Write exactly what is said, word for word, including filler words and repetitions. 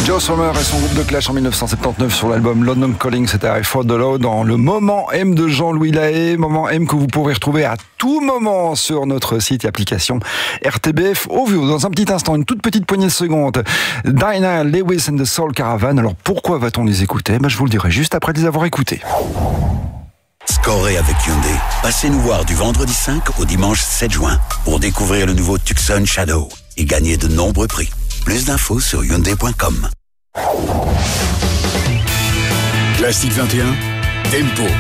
Joe Strummer et son groupe de Clash en mille neuf cent soixante-dix-neuf sur l'album London Calling, c'était I For The Law dans le Moment M de Jean-Louis Lahaye, Moment M que vous pourrez retrouver à tout moment sur notre site et application R T B F Audio. Dans un petit instant, une toute petite poignée de secondes, Dinah Lewis and the Soul Caravan. Alors pourquoi va-t-on les écouter? Ben, je vous le dirai juste après les avoir écoutés. Scorez avec Hyundai. Passez nous voir du vendredi cinq au dimanche sept juin pour découvrir le nouveau Tucson Shadow et gagner de nombreux prix. Plus d'infos sur hyundai point com. Classique vingt et un, Tempo.